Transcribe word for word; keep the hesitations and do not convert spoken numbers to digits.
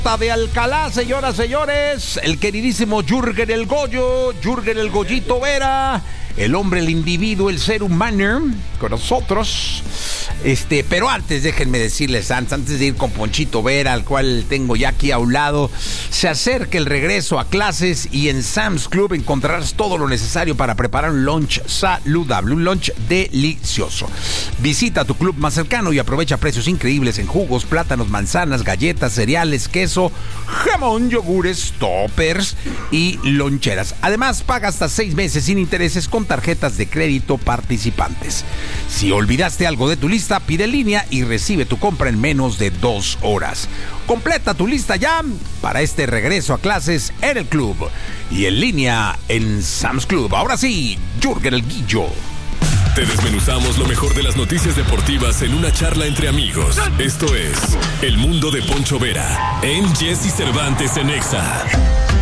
de Alcalá, señoras, señores, el queridísimo Jürgen el Goyo, Jürgen el Goyito Vera, el hombre, el individuo, el ser humano, con nosotros. Este, pero antes, déjenme decirles, antes, antes de ir con Ponchito Vera, al cual tengo ya aquí a un lado, se acerca el regreso a clases y en Sam's Club encontrarás todo lo necesario para preparar un lunch saludable, un lunch delicioso. Visita tu club más cercano y aprovecha precios increíbles en jugos, plátanos, manzanas, galletas, cereales, queso, jamón, yogures, toppers y loncheras. Además, paga hasta seis meses sin intereses con tarjetas de crédito participantes. Si olvidaste algo de tu lista, pide en línea y recibe tu compra en menos de dos horas. Completa tu lista ya para este regreso a clases en el club y en línea en Sam's Club. Ahora sí, Jürgen el Guillo. Te desmenuzamos lo mejor de las noticias deportivas en una charla entre amigos. Esto es El Mundo de Poncho Vera en Jesse Cervantes en Exa.